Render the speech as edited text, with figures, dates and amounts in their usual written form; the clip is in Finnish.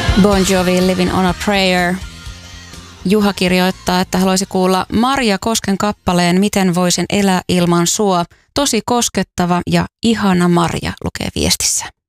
Bon Jovi, Living on a Prayer. Juha kirjoittaa, että haluaisi kuulla Marja Kosken kappaleen Miten voisin elää ilman sua. Tosi koskettava ja ihana Marja, lukee viestissä.